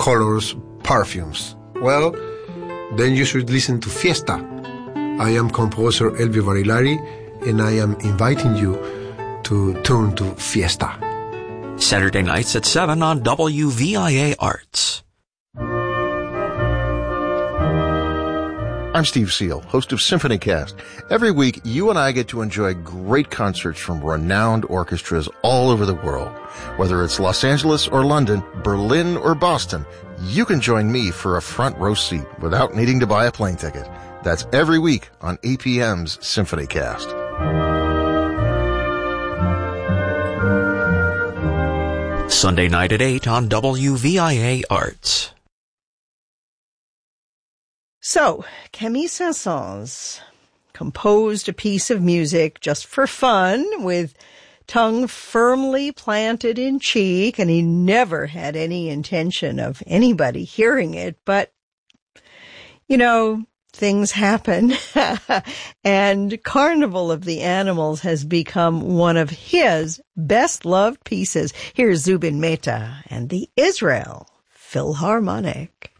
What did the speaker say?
colors, perfumes. Well, then you should listen to Fiesta. I am composer Elvi Barilari, and I am inviting you to tune to Fiesta. Saturday nights at 7 on WVIA Arts. I'm Steve Seal, host of SymphonyCast. Every week, you and I get to enjoy great concerts from renowned orchestras all over the world. Whether it's Los Angeles or London, Berlin or Boston, you can join me for a front row seat without needing to buy a plane ticket. That's every week on APM's SymphonyCast. Sunday night at 8 on WVIA Arts. So, Camille Saint-Saëns composed a piece of music just for fun with tongue firmly planted in cheek, and he never had any intention of anybody hearing it. But, you know, things happen, and Carnival of the Animals has become one of his best-loved pieces. Here's Zubin Mehta and the Israel Philharmonic.